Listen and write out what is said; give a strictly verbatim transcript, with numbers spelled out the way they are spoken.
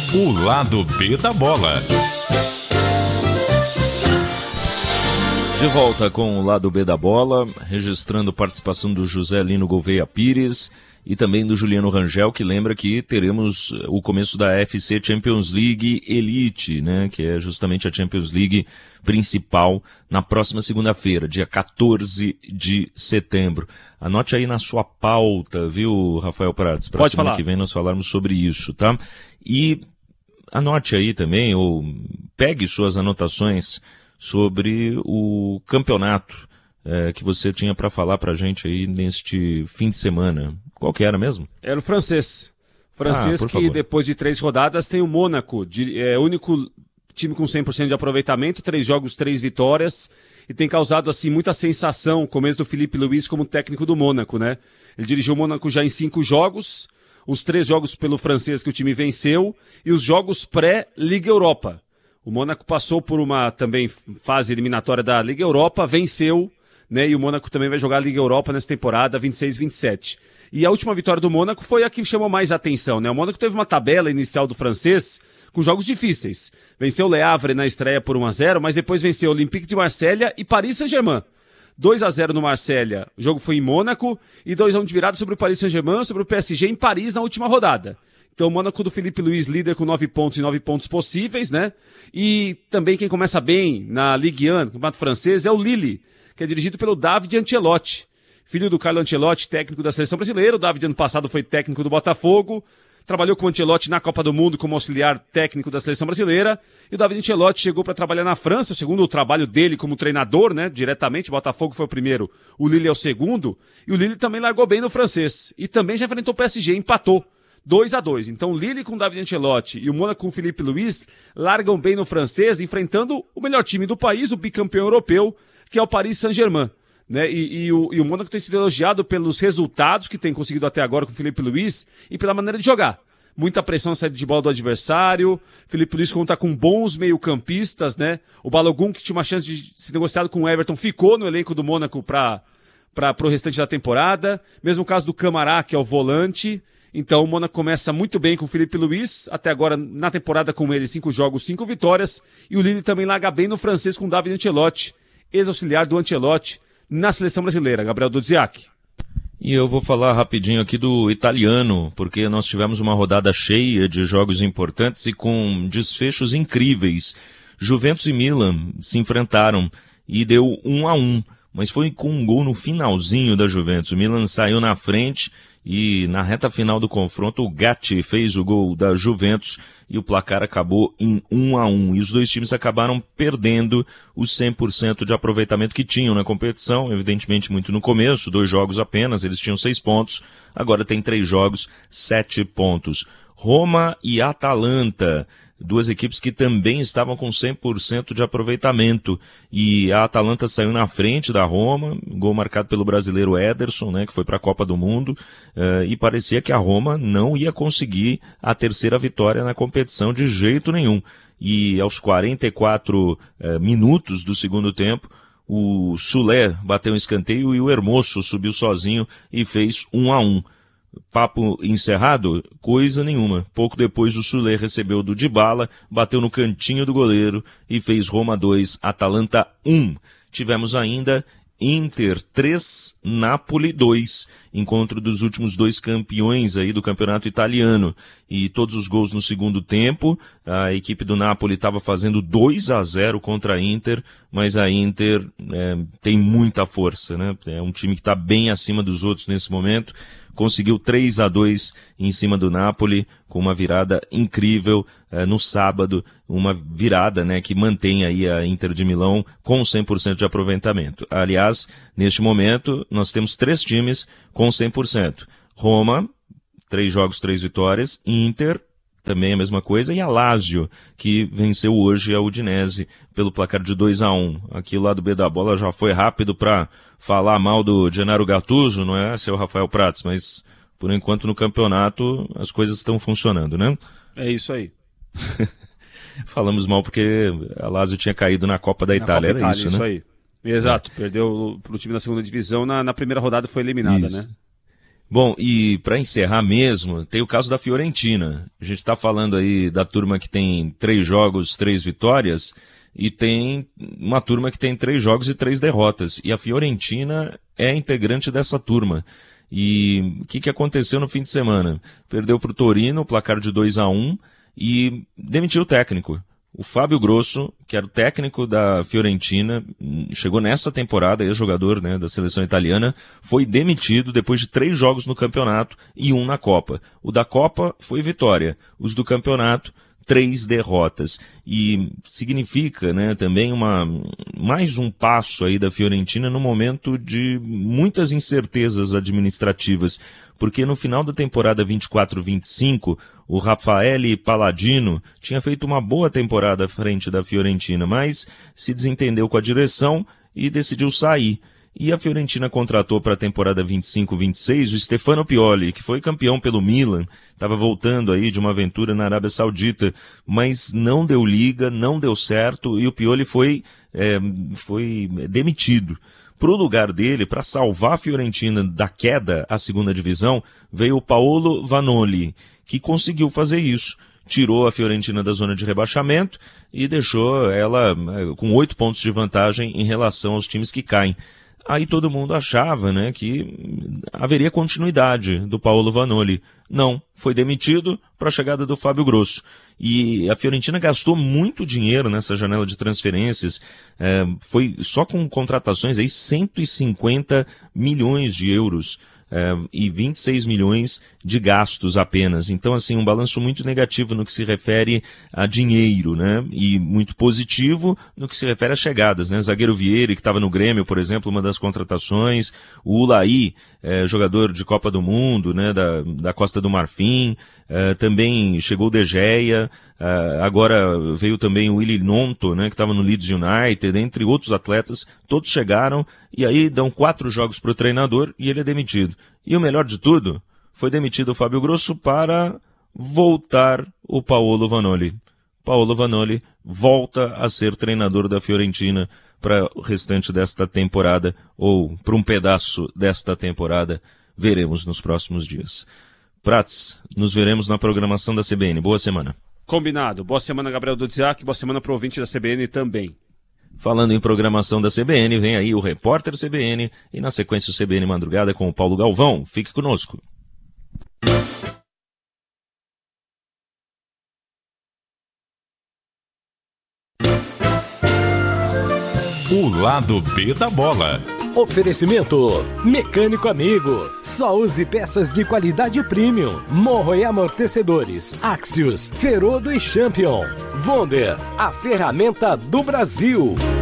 O lado B da bola. De volta com o lado B da bola, registrando participação do José Lino Gouveia Pires e também do Juliano Rangel, que lembra que teremos o começo da A F C Champions League Elite, né, que é justamente a Champions League principal, na próxima segunda-feira, dia quatorze de setembro. Anote aí na sua pauta, viu, Rafael Prats? Para a semana que vem nós falarmos sobre isso, tá? E anote aí também, ou pegue suas anotações sobre o campeonato é, que você tinha para falar para a gente aí neste fim de semana. Qual que era mesmo? Era o francês. Francês ah, que favor. Depois de três rodadas tem o Mônaco, de, é o único time com cem por cento de aproveitamento, três jogos, três vitórias, e tem causado assim muita sensação o começo do Filipe Luís como técnico do Mônaco, né? Ele dirigiu o Mônaco já em cinco jogos, os três jogos pelo francês que o time venceu, e os jogos pré-Liga Europa. O Mônaco passou por uma também fase eliminatória da Liga Europa, venceu, né? E o Mônaco também vai jogar a Liga Europa nessa temporada, vinte e seis vinte e sete. E a última vitória do Mônaco foi a que chamou mais atenção, né? O Mônaco teve uma tabela inicial do francês com jogos difíceis. Venceu o Le Havre na estreia por um a zero, mas depois venceu o Olympique de Marselha e Paris Saint-Germain. dois a zero no Marselha, o jogo foi em Mônaco, e dois a um de virada sobre o Paris Saint-Germain, sobre o P S G em Paris na última rodada. Então o Mônaco do Filipe Luís líder com nove pontos e nove pontos possíveis, né? E também quem começa bem na Ligue um, no campeonato francês, é o Lille, que é dirigido pelo David Ancelotti, filho do Carlo Ancelotti, técnico da seleção brasileira. O David ano passado foi técnico do Botafogo, trabalhou com o Ancelotti na Copa do Mundo como auxiliar técnico da seleção brasileira, e o David Ancelotti chegou para trabalhar na França, o segundo trabalho dele como treinador, né, diretamente. O Botafogo foi o primeiro, o Lille é o segundo, e o Lille também largou bem no francês, e também já enfrentou o P S G, empatou dois a dois. Então o Lille com o David Ancelotti e o Mônaco com o Filipe Luís largam bem no francês, enfrentando o melhor time do país, o bicampeão europeu, que é o Paris Saint-Germain. Né? E, e, o, e o Mônaco tem sido elogiado pelos resultados que tem conseguido até agora com o Filipe Luís e pela maneira de jogar. Muita pressão na saída de bola do adversário. Filipe Luís conta com bons meio-campistas, né? O Balogun, que tinha uma chance de ser negociado com o Everton, ficou no elenco do Mônaco para para o restante da temporada. Mesmo caso do Camará, que é o volante. Então o Mônaco começa muito bem com o Filipe Luís. Até agora, na temporada com ele, cinco jogos, cinco vitórias. E o Lille também larga bem no francês com o David Ancelotti, ex-auxiliar do Ancelotti na seleção brasileira, Gabriel Dudziak. E eu vou falar rapidinho aqui do italiano, porque nós tivemos uma rodada cheia de jogos importantes e com desfechos incríveis. Juventus e Milan se enfrentaram e deu um a um, mas foi com um gol no finalzinho da Juventus. O Milan saiu na frente e na reta final do confronto o Gatti fez o gol da Juventus e o placar acabou em um a um. E os dois times acabaram perdendo os cem por cento de aproveitamento que tinham na competição, evidentemente muito no começo, dois jogos apenas, eles tinham seis pontos, agora tem três jogos, sete pontos. Roma e Atalanta, duas equipes que também estavam com cem por cento de aproveitamento, e a Atalanta saiu na frente da Roma, gol marcado pelo brasileiro Ederson, né, que foi para a Copa do Mundo, uh, e parecia que a Roma não ia conseguir a terceira vitória na competição de jeito nenhum. E aos quarenta e quatro uh, minutos do segundo tempo, o Soler bateu um escanteio e o Hermoso subiu sozinho e fez um a um. Papo encerrado? Coisa nenhuma. Pouco depois o Soler recebeu do Dybala, bateu no cantinho do goleiro e fez Roma dois, Atalanta um. Tivemos ainda Inter três, Napoli dois. Encontro dos últimos dois campeões aí do campeonato italiano. E todos os gols no segundo tempo. A equipe do Napoli estava fazendo dois a zero contra a Inter, mas a Inter é, tem muita força, né? É um time que está bem acima dos outros nesse momento. Conseguiu três a dois em cima do Napoli, com uma virada incrível eh, no sábado, uma virada, né, que mantém aí a Inter de Milão com cem por cento de aproveitamento. Aliás, neste momento, nós temos três times com cem por cento. Roma, três jogos, três vitórias. Inter, também a mesma coisa. E a Lazio, que venceu hoje a Udinese pelo placar de dois a um. Aqui o lado B da bola já foi rápido para falar mal do Gennaro Gattuso, não é, seu Rafael Prats? Mas, por enquanto, no campeonato, as coisas estão funcionando, né? É isso aí. Falamos mal porque a Lazio tinha caído na Copa da na Itália, Copa era Itália, isso, isso né? Aí. Exato, é. Perdeu pro time da segunda divisão, na, na primeira rodada foi eliminada, isso. né? Bom, e para encerrar mesmo, tem o caso da Fiorentina. A gente está falando aí da turma que tem três jogos, três vitórias, e tem uma turma que tem três jogos e três derrotas. E a Fiorentina é integrante dessa turma. E o que, que aconteceu no fim de semana? Perdeu para o Torino, placar de dois a um, e demitiu o técnico. O Fábio Grosso, que era o técnico da Fiorentina, chegou nessa temporada, ex-jogador, né, da seleção italiana, foi demitido depois de três jogos no campeonato e um na Copa. O da Copa foi vitória, os do campeonato, três derrotas. E significa, né, também uma, mais um passo aí da Fiorentina no momento de muitas incertezas administrativas, porque no final da temporada vinte e quatro vinte e cinco, o Raffaele Palladino tinha feito uma boa temporada à frente da Fiorentina, mas se desentendeu com a direção e decidiu sair. E a Fiorentina contratou para a temporada vinte e cinco vinte e seis o Stefano Pioli, que foi campeão pelo Milan, estava voltando aí de uma aventura na Arábia Saudita, mas não deu liga, não deu certo, e o Pioli foi, é, foi demitido. Para o lugar dele, para salvar a Fiorentina da queda à segunda divisão, veio o Paolo Vanoli, que conseguiu fazer isso. Tirou a Fiorentina da zona de rebaixamento e deixou ela com oito pontos de vantagem em relação aos times que caem. Aí todo mundo achava, né, que haveria continuidade do Paolo Vanoli. Não, foi demitido para a chegada do Fábio Grosso. E a Fiorentina gastou muito dinheiro nessa janela de transferências, é, foi só com contratações aí cento e cinquenta milhões de euros. É, e vinte e seis milhões de gastos apenas. Então, assim, um balanço muito negativo no que se refere a dinheiro, né? E muito positivo no que se refere a chegadas, né? Zagueiro Vieri, que estava no Grêmio, por exemplo, uma das contratações. O Ulaí, é, jogador de Copa do Mundo, né? Da, da Costa do Marfim. É, também chegou o De Gea. Uh, agora veio também o Willy Nonto, né, que estava no Leeds United, entre outros atletas, todos chegaram, e aí dão quatro jogos para o treinador e ele é demitido. E o melhor de tudo, foi demitido o Fábio Grosso para voltar o Paolo Vanoli. Paolo Vanoli volta a ser treinador da Fiorentina para o restante desta temporada, ou para um pedaço desta temporada, veremos nos próximos dias. Prats, nos veremos na programação da C B N. Boa semana. Combinado. Boa semana, Gabriel Dudziak. Boa semana para o ouvinte da C B N também. Falando em programação da C B N, vem aí o Repórter C B N e na sequência o C B N Madrugada com o Paulo Galvão. Fique conosco. O lado B da bola. Oferecimento Mecânico Amigo. Só use peças de qualidade premium. Morro e amortecedores. Axios, Ferodo e Champion. Wonder, a ferramenta do Brasil.